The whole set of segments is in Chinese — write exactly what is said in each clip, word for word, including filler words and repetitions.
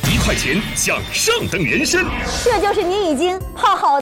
一块钱享上等人参。 这就是您已经泡好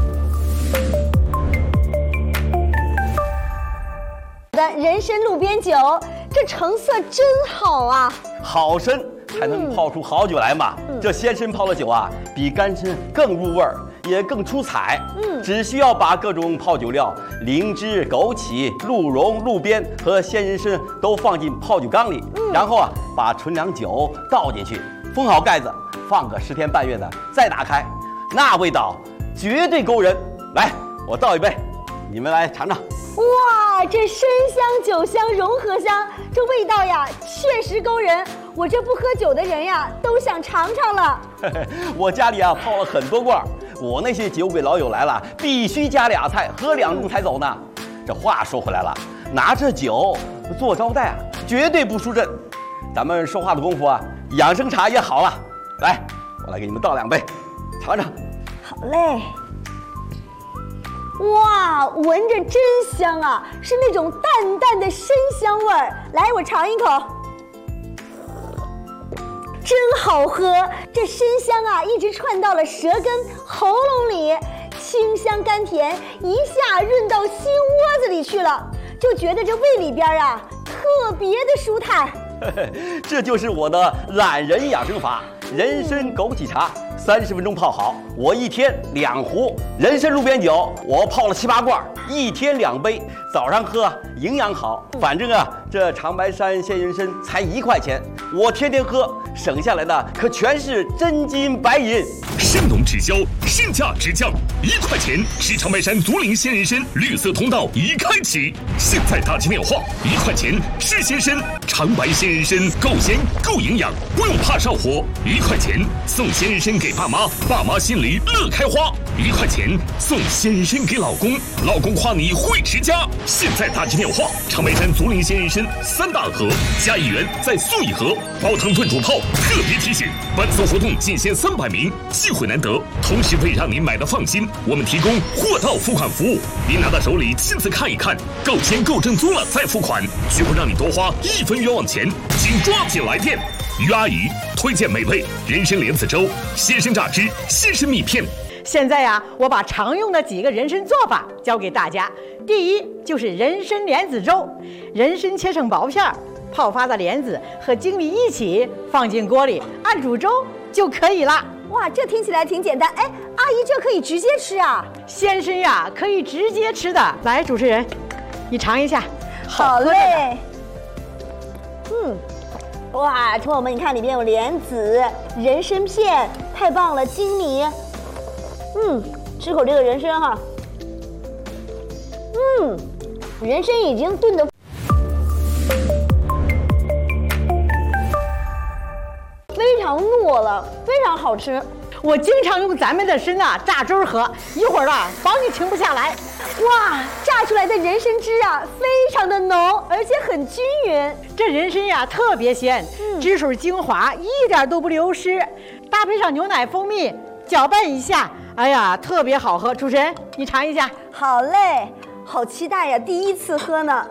的人参路边酒，这成色真好啊！ 好参才能泡出好酒来嘛。嗯、这鲜参泡的酒啊，比干参更入味儿，也更出彩。嗯，只需要把各种泡酒料，灵芝、枸杞、鹿茸、鹿鞭和鲜人参都放进泡酒缸里，嗯、然后啊，把纯粮酒倒进去，封好盖子，放个十天半月的，再打开，那味道绝对勾人。来，我倒一杯，你们来尝尝。 哇，这参香酒香融合香，这味道呀确实勾人。我这不喝酒的人呀，都想尝尝了。 我家里啊泡了很多罐，我那些酒鬼老友来了，必须加俩菜，喝两盅才走呢。这话说回来了，拿着酒做招待啊，绝对不输阵。咱们说话的功夫啊，养生茶也好了。来，我来给你们倒两杯，尝尝。 好嘞。哇，闻着真香啊，是那种淡淡的参香味儿。来，我尝一口，真好喝。这参香啊，一直串到了舌根、喉咙里，清香甘甜，一下润到心窝子里去了，就觉得这胃里边啊特别的舒坦。 这就是我的懒人养生法，人参枸杞茶。三十分钟泡好，我一天两壶人参路边酒，我泡了七八罐，一天两杯，早上喝营养好。反正啊，这长白山鲜人参才一块钱，我天天喝，省下来的可全是真金白银。 参农直销，身价直降，一块钱是长白山竹林鲜人参绿色通道已开启，现在打起电话，一块钱是鲜参，长白鲜人参够鲜够营养，不用怕上火，一块钱送鲜人参给爸妈，爸妈心里乐开花，一块钱送鲜人参给老公，老公夸你会持家。现在打起电话，长白山竹林鲜人参三大盒加一元再送一盒，煲汤炖煮泡。特别提醒，本次活动仅限三百名，机会难得，同时为让您买的放心，我们提供货到付款服务，您拿到手里亲自看一看，够鲜够正宗了再付款，绝不让你多花一分冤枉钱，请抓紧来电。于阿姨推荐美味人参莲子粥、鲜参榨汁、鲜参蜜片。 现在呀、啊，我把常用的几个人参做法教给大家。第一就是人参莲子粥，人参切成薄片，泡发的莲子和粳米一起放进锅里，按煮粥就可以了。 哇，这听起来挺简单。哎，阿姨，这可以直接吃啊？ 鲜参呀，可以直接吃的。来，主持人，你尝一下。 好嘞。嗯。哇，朋友们，你看里面有莲子、人参片，太棒了！粳米，嗯，吃口这个人参哈，嗯，人参已经炖得非常糯了，非常好吃。 我经常用咱们的参啊榨汁喝，一会儿啊保你停不下来。 哇，榨出来的人参汁啊，非常的浓，而且很均匀。 这人参呀特别鲜，嗯、汁水精华一点都不流失，搭配上牛奶、蜂蜜，搅拌一下，哎呀，特别好喝。主持人，你尝一下。 好嘞，好期待呀，第一次喝呢。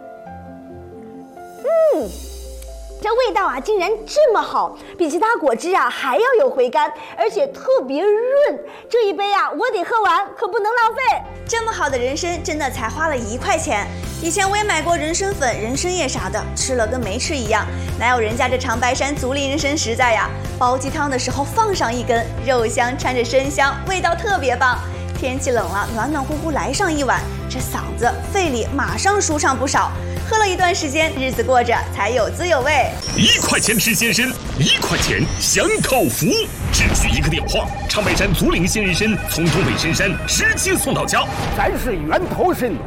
嗯。这味道啊，竟然这么好，比其他果汁啊还要有回甘，而且特别润。这一杯啊，我得喝完，可不能浪费。 这么好的人参，真的才花了一块钱。以前我也买过人参粉、人参叶啥的，吃了跟没吃一样，哪有人家这长白山竹林人参实在呀？煲鸡汤的时候放上一根，肉香掺着参香，味道特别棒。天气冷了，暖暖乎乎来上一碗，这嗓子、肺里马上舒畅不少。喝了一段时间，日子过着才有滋有味。 一块钱吃鲜参，一块钱享口福，只需一个电话，长白山竹林鲜人参从东北深山直接送到家。 咱是源头参。